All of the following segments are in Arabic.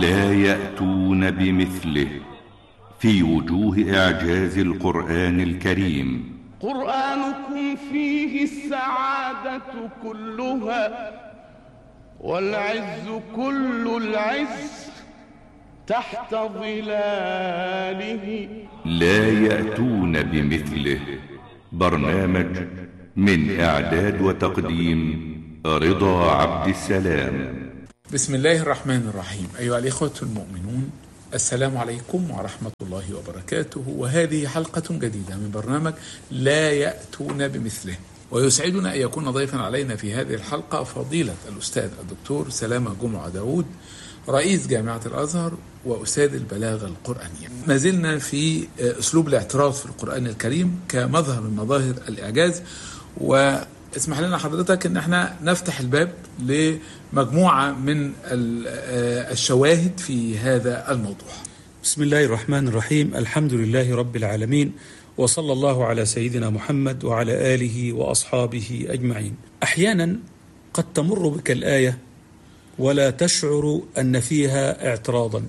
لا يأتون بمثله في وجوه إعجاز القرآن الكريم. قرآنكم فيه السعادة كلها والعز كل العز تحت ظلاله. لا يأتون بمثله. برنامج من إعداد وتقديم رضا عبد السلام. بسم الله الرحمن الرحيم. أيها الإخوة المؤمنون، السلام عليكم ورحمة الله وبركاته، وهذه حلقة جديدة من برنامج لا يأتون بمثله. ويسعدنا أن يكون ضيفا علينا في هذه الحلقة فضيلة الأستاذ الدكتور سلامة جمعة داود، رئيس جامعة الأزهر وأستاذ البلاغة القرآنية. ما زلنا في أسلوب الاعتراض في القرآن الكريم كمظهر من مظاهر الإعجاز، واسمح لنا حضرتك أن احنا نفتح الباب لمجموعة من الشواهد في هذا الموضوع. بسم الله الرحمن الرحيم. الحمد لله رب العالمين، وصلى الله على سيدنا محمد وعلى آله وأصحابه أجمعين. أحيانا قد تمر بك الآية ولا تشعر أن فيها اعتراضا،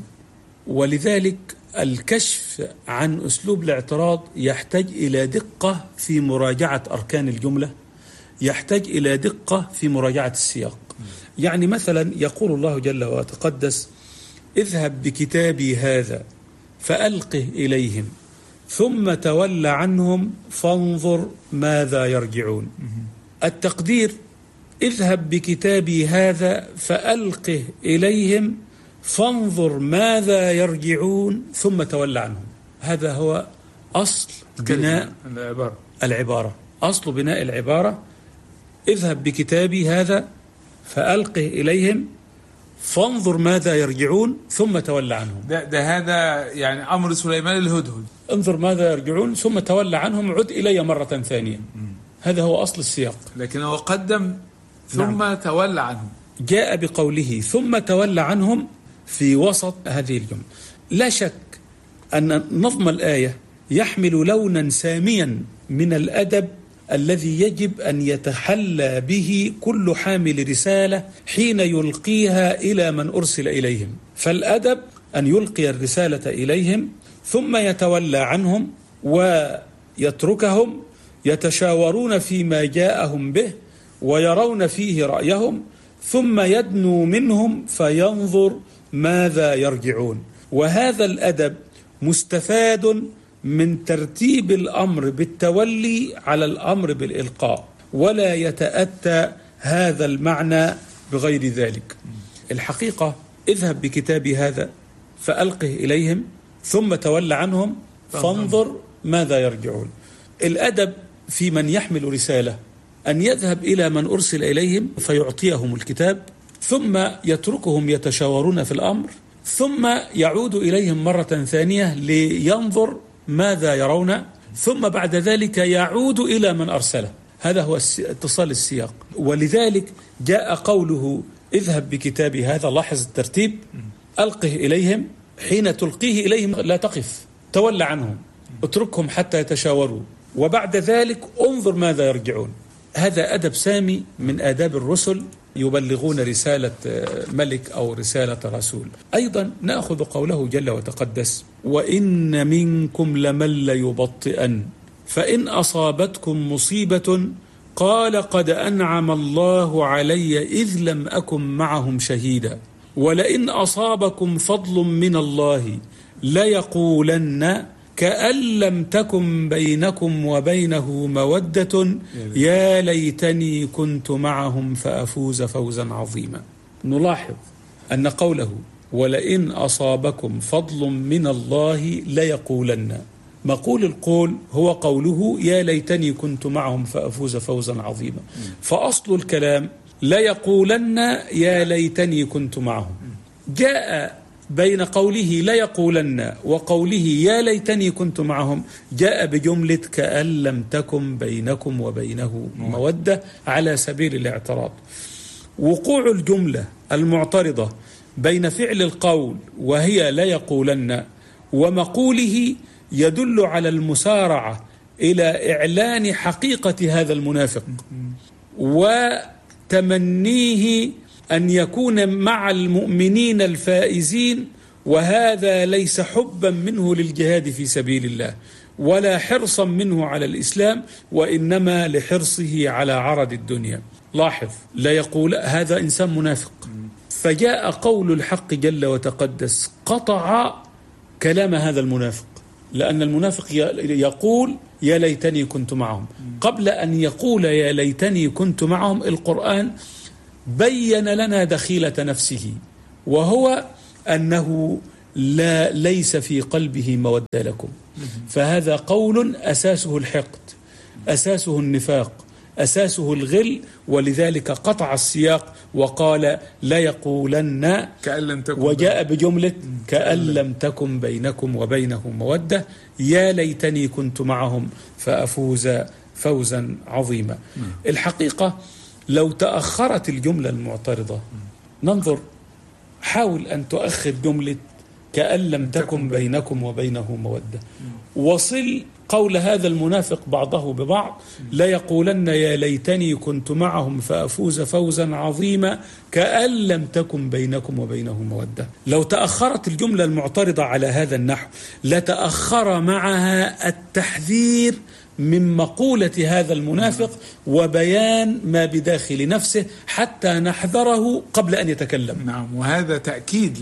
ولذلك الكشف عن أسلوب الاعتراض يحتاج إلى دقة في مراجعة أركان الجملة، يحتاج إلى دقة في مراجعة السياق. يعني مثلا يقول الله جل وتقدس: اذهب بكتابي هذا فألقه إليهم ثم تول عنهم فانظر ماذا يرجعون. التقدير: اذهب بكتابي هذا فألقه إليهم فانظر ماذا يرجعون ثم تول عنهم. هذا هو أصل بناء العبارة. أصل بناء العبارة: اذهب بكتابي هذا فألقه إليهم فانظر ماذا يرجعون ثم تول عنهم. ده هذا يعني أمر سليمان الهدهد: انظر ماذا يرجعون ثم تول عنهم عد إلي مرة ثانية. هذا هو أصل السياق، لكن هو قدم ثم تولى عنهم، جاء بقوله ثم تولى عنهم في وسط هذه الجملة. لا شك أن نظم الآية يحمل لونا ساميا من الأدب الذي يجب أن يتحلى به كل حامل رسالة حين يلقيها إلى من أرسل إليهم. فالأدب أن يلقي الرسالة إليهم ثم يتولى عنهم ويتركهم يتشاورون فيما جاءهم به ويرون فيه رأيهم، ثم يدنو منهم فينظر ماذا يرجعون. وهذا الأدب مستفاد من ترتيب الأمر بالتولي على الأمر بالإلقاء، ولا يتأتى هذا المعنى بغير ذلك. الحقيقة: اذهب بكتابي هذا فألقه إليهم ثم تول عنهم فانظر ماذا يرجعون. الأدب في من يحمل رسالة أن يذهب إلى من أرسل إليهم فيعطيهم الكتاب، ثم يتركهم يتشاورون في الأمر، ثم يعود إليهم مرة ثانية لينظر ماذا يرون، ثم بعد ذلك يعود إلى من أرسله. هذا هو اتصال السياق. ولذلك جاء قوله اذهب بكتابي هذا. لاحظ الترتيب: ألقه إليهم، حين تلقيه إليهم لا تقف، تولى عنهم، اتركهم حتى يتشاوروا، وبعد ذلك انظر ماذا يرجعون. هذا أدب سامي من آداب الرسل يبلغون رسالة ملك أو رسالة رسول. أيضا نأخذ قوله جل وتقدس: وإن منكم لمن ليبطئن فإن أصابتكم مصيبة قال قد أنعم الله علي إذ لم أكن معهم شهيدا ولئن أصابكم فضل من الله ليقولن كأن لم تكن بينكم وبينه مودة يا ليتني كنت معهم فأفوز فوزا عظيما. نلاحظ أن قوله ولئن أصابكم فضل من الله ليقولن، مقول القول هو قوله يا ليتني كنت معهم فأفوز فوزا عظيما. فأصل الكلام ليقولن يا ليتني كنت معهم. جاء بين قوله لا يقولن وقوله يا ليتني كنت معهم جاء بجملة كأن لم تكن بينكم وبينه مودة على سبيل الاعتراض. وقوع الجملة المعترضة بين فعل القول وهي لا يقولن ومقوله يدل على المسارعة إلى إعلان حقيقة هذا المنافق وتمنيه أن يكون مع المؤمنين الفائزين، وهذا ليس حبا منه للجهاد في سبيل الله ولا حرصا منه على الإسلام، وإنما لحرصه على عرض الدنيا. لاحظ، لا يقول هذا إنسان منافق. فجاء قول الحق جل وتقدس قطع كلام هذا المنافق، لأن المنافق يقول يا ليتني كنت معهم. قبل أن يقول يا ليتني كنت معهم، القرآن بين لنا دخيلة نفسه، وهو أنه ليس في قلبه مودة لكم. فهذا قول أساسه الحقد، أساسه النفاق، أساسه الغل، ولذلك قطع السياق وقال لا يقولن كأن لم تكن، وجاء بجملة كأن لم تكن بينكم وبينه مودة يا ليتني كنت معهم فأفوز فوزا عظيما. الحقيقة لو تأخرت الجملة المعترضة ننظر، حاول أن تؤخر جملة كأن لم تكن بينكم وبينه مودة، وصل قول هذا المنافق بعضه ببعض، لا يقولن يا ليتني كنت معهم فأفوز فوزا عظيما كأن لم تكن بينكم وبينه مودة. لو تأخرت الجملة المعترضة على هذا النحو لتأخر معها التحذير من مقولة هذا المنافق وبيان ما بداخل نفسه حتى نحذره قبل أن يتكلم. نعم، وهذا تأكيد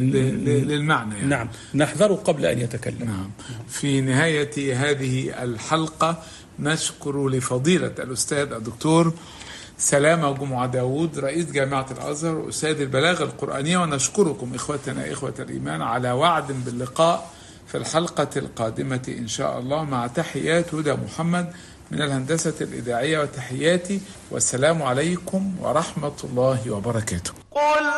للمعنى يعني. نعم، نحذره قبل أن يتكلم. نعم. في نهاية هذه الحلقة نشكر لفضيلة الأستاذ الدكتور سلامة جمعة داود رئيس جامعة الأزهر وأستاذ البلاغة القرآنية، ونشكركم إخوتنا إخوة الإيمان على وعد باللقاء في الحلقة القادمة إن شاء الله، مع تحيات هدى محمد من الهندسة الإذاعية وتحياتي، والسلام عليكم ورحمة الله وبركاته.